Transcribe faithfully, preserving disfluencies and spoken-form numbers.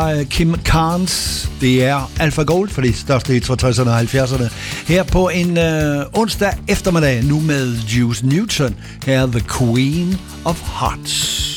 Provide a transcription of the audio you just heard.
Kim Carnes. Det er Alpha Gold for de største hits fra tresserne og halvfjerdserne. Her på en øh, onsdag eftermiddag, nu med Juice Newton. Her er The Queen of Hearts.